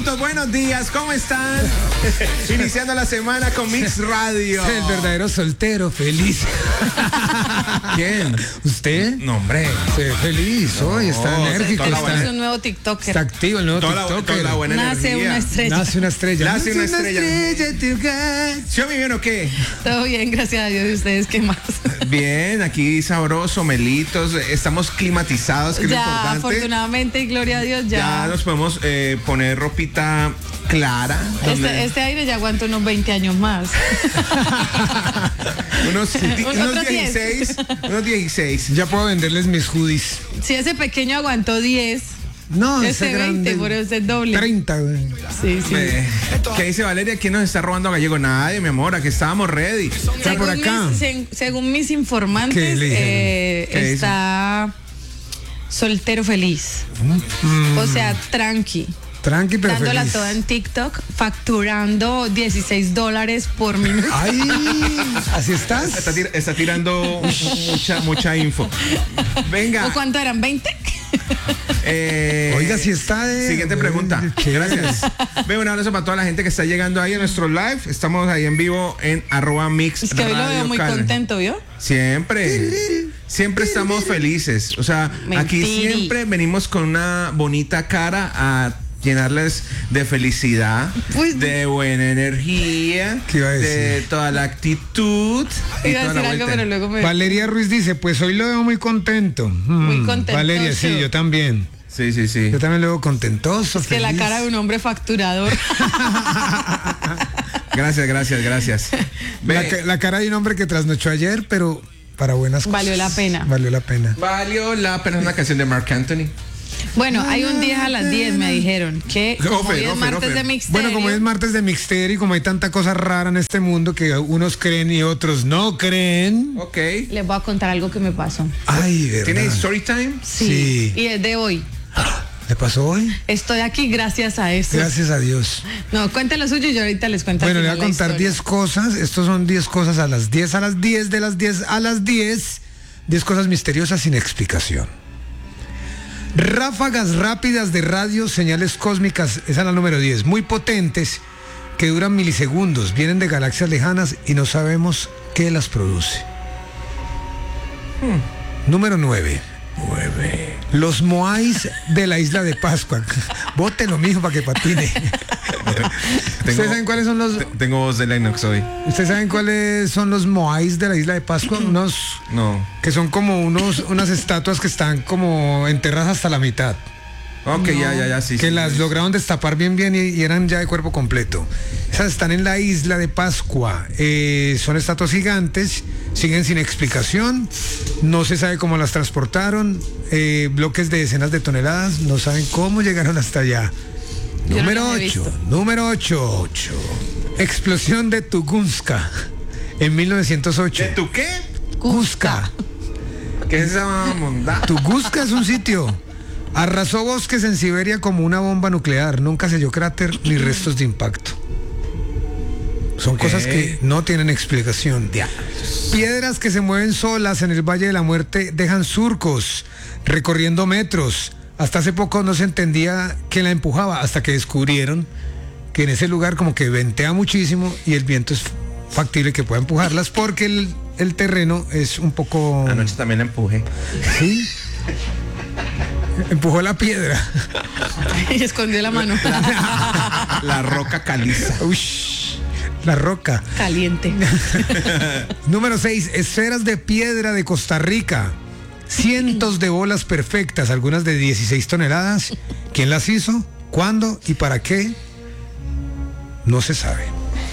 minutos, buenos días, ¿cómo están? Iniciando la semana con Mix Radio. El verdadero soltero, feliz. ¿Quién? ¿Usted? No, hombre. Se ve feliz hoy, está enérgico. Es un nuevo TikToker. Está activo el nuevo Toda TikToker. la buena Nace energía. una estrella. Nace una estrella. Nace una estrella. ¿Sí o mi bien o qué? Todo bien, gracias a Dios. ¿Y ustedes qué más? Bien, aquí sabroso, melitos, estamos climatizados, que es lo Ya, importante. afortunadamente y gloria a Dios, Ya ya. nos podemos poner ropita clara. Este aire ya aguanta unos 20 años más. unos Otros 16. Unos 16. Ya puedo venderles mis hoodies. Si ese pequeño aguantó 10, No, ese 20, grande. por eso es doble. 30, güey. Sí, sí. ¿Qué dice Valeria? ¿Quién nos está robando a Gallego? Nadie, mi amor, aquí estábamos ready. Está por acá. Según mis ¿Qué informantes, le dijeron? ¿Qué está soltero feliz. O sea, tranqui. Tranqui, pero Dándola feliz. toda en TikTok, facturando $16 por minuto. Ay, ¿así estás? Está tirando mucha info. Venga. ¿O cuánto eran? ¿20? Oiga, si está de... Siguiente pregunta. Gracias. Ve, un abrazo para toda la gente que está llegando ahí a nuestro live. Estamos ahí en vivo en @mix. Es que hoy lo veo muy Cali. contento, ¿vio? Siempre estamos felices. O sea, aquí Mentiri. siempre venimos con una bonita cara a llenarles de felicidad, Pues, de buena energía, ¿Qué iba a decir? de toda la actitud. y Iba a toda la decir algo, vuelta. pero luego me... Valeria Ruiz dice, pues hoy lo veo muy contento. Muy contentoso. Valeria, sí, yo también. Sí. Yo también lo veo contentoso, Es que la feliz. cara de un hombre facturador. Gracias. Ve, La cara de un hombre que trasnochó ayer, pero para buenas cosas. Valió la pena. Valió la pena. valió la pena una canción de Marc Anthony. Bueno, hay un 10 a las 10, me dijeron. Que como hoy es martes de Mixterio. Bueno, como es martes de Mixterio y como hay tanta cosa rara en este mundo que unos creen y otros no creen. Ok. Les voy a contar algo que me pasó. Ay, ¿verdad? ¿Tiene story time? Sí. Y es de hoy. ¿Le pasó hoy? Estoy aquí gracias a eso. Gracias a Dios. No, cuente lo suyo y yo ahorita les cuento. Bueno, al le voy a final la contar historia. 10 cosas. Estos son 10 cosas a las 10, a las 10, de las 10 a las 10. 10 cosas misteriosas sin explicación. Ráfagas rápidas de radio, señales cósmicas, esa es la número 10, muy potentes, que duran milisegundos, vienen de galaxias lejanas y no sabemos qué las produce. Número 9. Los moais de la isla de Pascua. Bótelo, mijo, para que patine. ¿Ustedes saben cuáles son los... Tengo voz de Lennox hoy. ¿Ustedes saben cuáles son los moais de la isla de Pascua? Unos No. que son como unas estatuas que están como enterradas hasta la mitad. Ok, ya, sí. Que sí, las sí. lograron destapar bien y eran ya de cuerpo completo. Esas están en la isla de Pascua. Son estatuas gigantes, siguen sin explicación, no se sabe cómo las transportaron, bloques de decenas de toneladas, no saben cómo llegaron hasta allá. Yo no Número las he 8, visto. número 8. Explosión de Tunguska en 1908. ¿De tu qué? Cusca. ¿Qué es esa mondad? Tunguska es un sitio. Arrasó bosques en Siberia como una bomba nuclear. Nunca se halló cráter ni restos de impacto. Son cosas que no tienen explicación. Piedras que se mueven solas en el Valle de la Muerte dejan surcos, recorriendo metros. Hasta hace poco no se entendía quién la empujaba, hasta que descubrieron que en ese lugar como que ventea muchísimo y el viento es factible que pueda empujarlas porque el terreno es un poco... Anoche también la empujé. ¿Sí? Empujó la piedra. Y escondió la mano. La roca caliza. Uy, la roca. Caliente. Número 6, esferas de piedra de Costa Rica. Cientos de bolas perfectas, algunas de 16 toneladas. ¿Quién las hizo? ¿Cuándo? ¿Y para qué? No se sabe.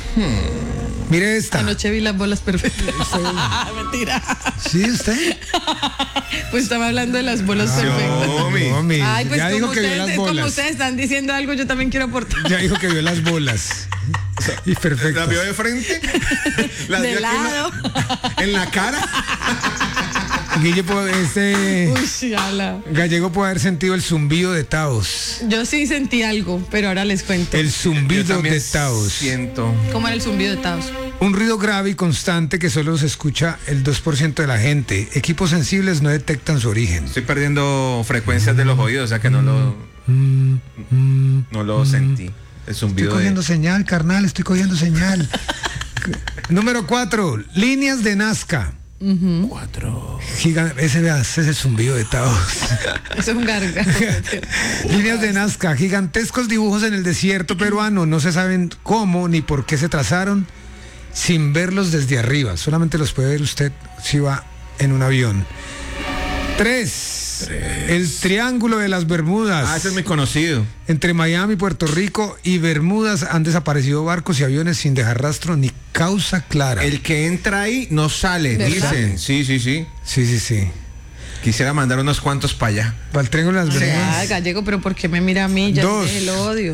Mire esta. Anoche vi las bolas perfectas. Mentira. ¿Sí, usted? Pues estaba hablando de las bolas perfectas. No, mi, Ay, pues ya como dijo que vio ustedes, las es como bolas. ustedes están diciendo algo, yo también quiero aportar. Ya dijo que vio las bolas. Y ¿La perfectas. vio de frente? ¿La De vio aquí lado. en la cara? Guille, Uy, ala. Gallego puede haber sentido el zumbido de Taos. Yo sí sentí algo, pero ahora les cuento. El Yo zumbido también de Taos. siento. ¿Cómo era el zumbido de Taos? Un ruido grave y constante que solo se escucha el 2% de la gente. Equipos sensibles no detectan su origen. Estoy perdiendo frecuencias de los oídos, o sea que no lo No lo sentí. El zumbido. Estoy cogiendo señal, carnal, estoy cogiendo señal. Número 4, líneas de Nazca. 4. Ese es el zumbido de Taos. Es un garga. Líneas de Nazca, gigantescos dibujos en el desierto peruano. No se saben cómo ni por qué se trazaron sin verlos desde arriba. Solamente los puede ver usted si va en un avión. 3. El Triángulo de las Bermudas. Ese es muy conocido. Entre Miami, Puerto Rico y Bermudas han desaparecido barcos y aviones sin dejar rastro ni causa clara. El que entra ahí no sale, ¿verdad? dicen. Sí. Sí. Quisiera mandar unos cuantos para allá. Para el Triángulo de las Bermudas. Ah, gallego, pero ¿por qué me mira a mí? Ya 2. el odio.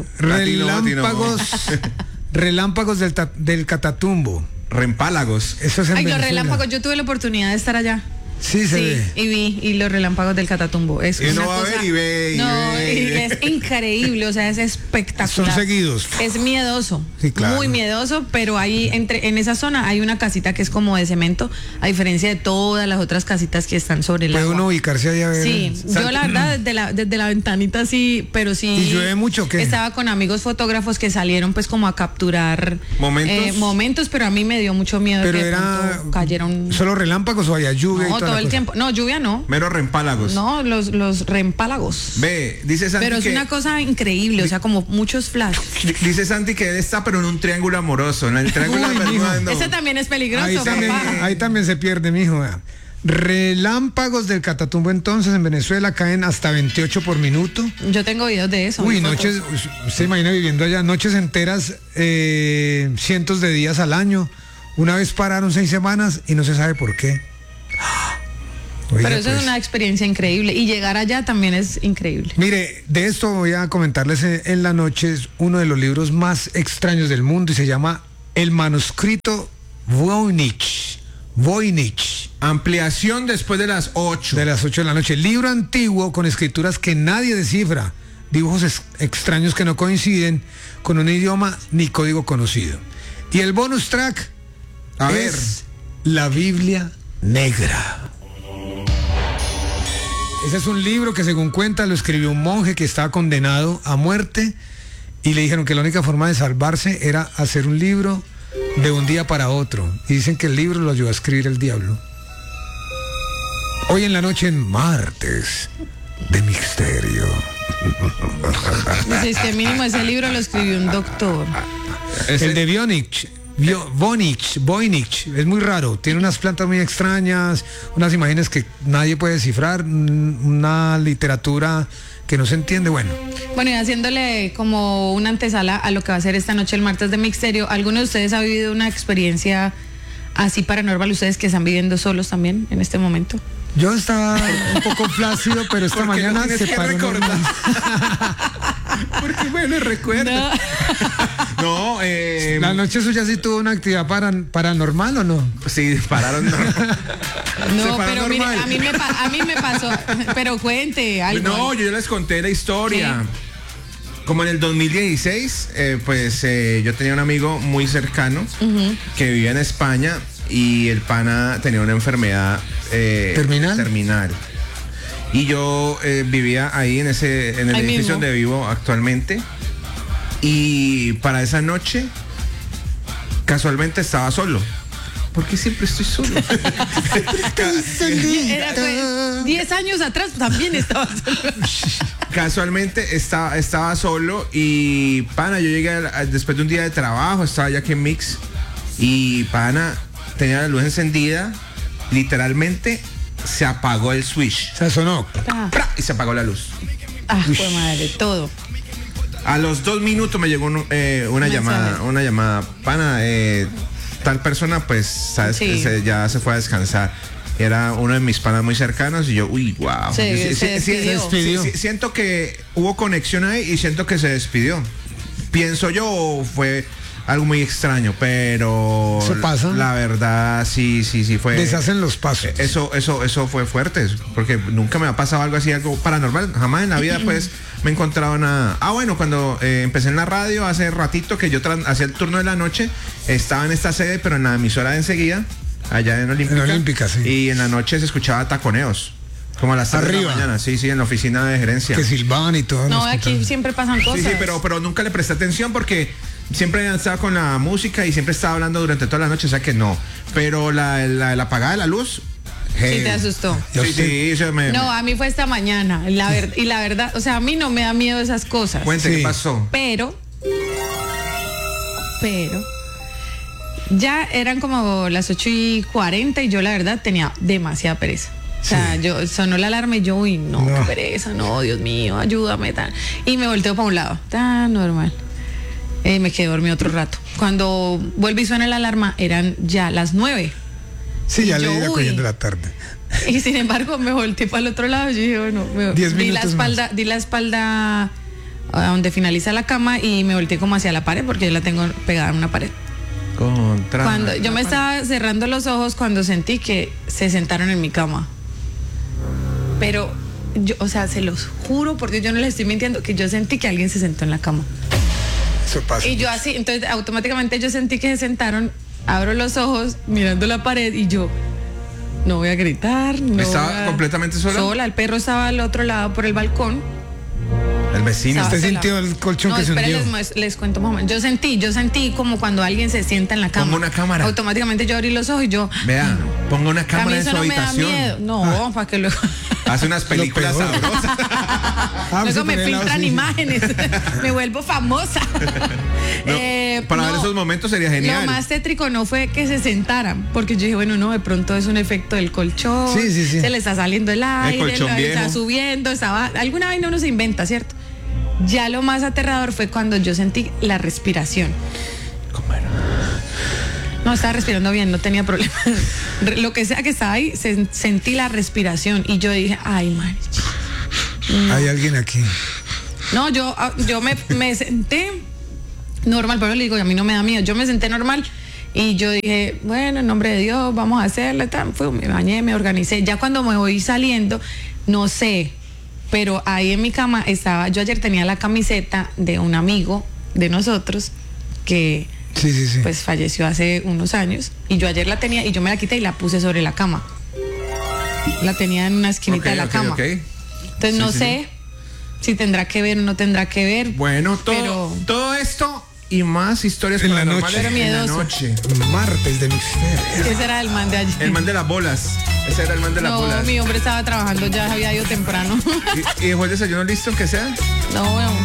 Relámpagos del Catatumbo. Rempálagos. Eso es en Ay, los Venezuela. relámpagos, yo tuve la oportunidad de estar allá. Sí, se ve. Y vi, y los relámpagos del Catatumbo. Es Y una uno va a cosa- ver y ve, y no, ve, y y ve. es increíble, o sea, es espectacular. Son seguidos. Es miedoso, Sí, claro. muy miedoso, pero ahí en esa zona hay una casita que es como de cemento, a diferencia de todas las otras casitas que están sobre el Puede agua. uno ubicarse allá a ver. Sí, yo la verdad desde la ventanita sí, pero sí. ¿Y llueve mucho o qué? Estaba con amigos fotógrafos que salieron pues como a capturar Momentos. pero a mí me dio mucho miedo Pero que de era pronto cayeron. solo relámpagos o había lluvia y No, toda todo la el cosa? tiempo. No, lluvia no. Mero rempálagos. No, los reempálagos. Ve, dice Santi Pero es que una cosa increíble, o sea, como muchos flash. dice Santi que él está pero en un triángulo amoroso, en el triángulo de Uy, Bermudas mijo. no. Ese también es peligroso, papá. Ahí también se pierde, mijo. Vea. Relámpagos del Catatumbo entonces en Venezuela caen hasta 28 por minuto. Yo tengo videos de eso. Uy, y fotos. noches, usted imagina viviendo allá, noches enteras, cientos de días al año. Una vez pararon 6 semanas y no se sabe por qué. Oiga, Pero eso pues. es una experiencia increíble. Y llegar allá también es increíble. Mire, de esto voy a comentarles en la noche. Es uno de los libros más extraños del mundo y se llama El manuscrito Voynich. Ampliación después de las 8. De las 8 de la noche. Libro antiguo con escrituras que nadie descifra. Dibujos extraños que no coinciden con un idioma ni código conocido. Y el bonus track A ver. es la Biblia Negra. Ese es un libro que según cuenta lo escribió un monje que estaba condenado a muerte y le dijeron que la única forma de salvarse era hacer un libro de un día para otro. Y dicen que el libro lo ayudó a escribir el diablo. Hoy en la noche en Martes de Misterio. Dice, es que mínimo ese libro lo escribió un doctor. Ese- El de Voynich, es muy raro, tiene unas plantas muy extrañas, unas imágenes que nadie puede descifrar, una literatura que no se entiende, bueno. Bueno, y haciéndole como una antesala a lo que va a ser esta noche el martes de Misterio, ¿alguno de ustedes ha vivido una experiencia así paranormal? ¿Ustedes que están viviendo solos también en este momento? Yo estaba un poco flácido, pero esta ¿Por qué mañana lo tienes se que paró recordar? normal. Porque bueno, recuerda. No, ¿La noche suya sí tuvo una actividad paranormal o no? sí, pararon. No, No, pero mire, a mí me pasó, pero cuente algo. No, yo les conté la historia. Como en el 2016, yo tenía un amigo muy cercano que vivía en España y el pana tenía una enfermedad terminal. Y yo vivía ahí en el Ahí edificio mismo. donde vivo actualmente. Y para esa noche, casualmente estaba solo. Porque siempre estoy solo. Era, pues, 10 años atrás también estaba solo. Casualmente estaba solo y pana, yo llegué después de un día de trabajo, estaba ya aquí en Mix y pana tenía la luz encendida, literalmente se apagó el switch. Se sonó. ¡Pra! Y se apagó la luz. Pues madre, todo. A los 2 minutos me llegó una llamada, pana, tal persona pues sabes Sí. que ya se fue a descansar. Era uno de mis panas muy cercanos y yo, uy, wow. Se despidió. Siento que hubo conexión ahí y siento que se despidió. Pienso yo, o fue algo muy extraño, pero ¿Eso pasa? La verdad sí fue. Deshacen los pasos. Eso fue fuerte, porque nunca me ha pasado algo así, algo paranormal. Jamás en la vida pues me he encontrado nada. Bueno, cuando empecé en la radio hace ratito que yo hacía el turno de la noche, estaba en esta sede, pero en la emisora de enseguida, allá en Olímpica. En Olímpica, sí. Y en la noche se escuchaba taconeos. Como a las 3 de Arriba. la mañana, sí, en la oficina de gerencia. Que silban y todo. No, aquí siempre pasan cosas. Sí, pero nunca le presté atención porque siempre estaba con la música y siempre estaba hablando durante toda la noche, o sea que no. Pero la apagada de la luz. Sí, te asustó. Sí, eso No, a mí fue esta mañana. Y la verdad, o sea, a mí no me da miedo esas cosas. Cuente, Sí. ¿qué pasó? Pero ya eran como las 8:40 y yo la verdad tenía demasiada pereza. O sea, yo sonó la alarma y yo, uy, no, qué pereza, no, Dios mío, ayúdame, tan. Y me volteo para un lado, tan normal. Me quedé dormido otro rato. Cuando vuelve y suena la alarma, eran ya las 9. Sí, ya Y le yo, iba uy. cogiendo la tarde. Y sin embargo, me volteé para el otro lado y yo dije, bueno, 10 di la minutos espalda a donde finaliza la cama y me volteé como hacia la pared porque yo la tengo pegada en una pared. Cuando yo me estaba cerrando los ojos cuando sentí que se sentaron en mi cama. Pero yo, o sea, se los juro, porque yo no les estoy mintiendo, que yo sentí que alguien se sentó en la cama. Eso pasa. Y yo así, entonces automáticamente yo sentí que se sentaron, abro los ojos, mirando la pared y yo, no voy a gritar. No ¿Estaba voy a- completamente sola? Sola, el perro estaba al otro lado por el balcón. El vecino. Estaba ¿Usted sola. sintió el colchón No, que se espera, hundió? les cuento más o menos. Yo sentí como cuando alguien se sienta en la cama. Ponga una cámara. Automáticamente yo abrí los ojos y yo, Vea, ponga una a mí cámara en eso su no me da habitación. miedo. No, para que luego... Hace unas películas peor. sabrosas. Luego me por el lado, filtran sí. imágenes, me vuelvo famosa. Para ver no, esos momentos sería genial. Lo más tétrico no fue que se sentaran, porque yo dije, bueno, no, de pronto es un efecto del colchón, Sí, sí, sí. se le está saliendo el aire, colchón está viejo. subiendo, alguna vaina uno se inventa, ¿cierto? Ya lo más aterrador fue cuando yo sentí la respiración. ¿Cómo era? No, estaba respirando bien, no tenía problema. Lo que sea que estaba ahí, sentí la respiración y yo dije, ay, man. Hay alguien aquí. No, yo me senté normal, pero le digo, a mí no me da miedo. Yo me senté normal y yo dije, bueno, en nombre de Dios, vamos a hacerla. Me bañé, me organicé. Ya cuando me voy saliendo, no sé, pero ahí en mi cama estaba, yo ayer tenía la camiseta de un amigo de nosotros que Sí. pues falleció hace unos años y yo ayer la tenía y yo me la quité y la puse sobre la cama. La tenía en una esquinita de la cama. Ok. Entonces Sí, no sí, sé si tendrá que ver o no tendrá que ver. Bueno, Pero- todo esto y más historias En la paranormales noche. Pero en la miedoso. noche. Martes de misterio. Ese era el man de ayer. El man de las bolas. Ese era el man de las No, bolas. mi hombre estaba trabajando, ya había ido temprano. ¿Y dejó el desayuno listo, que sea? No, bueno,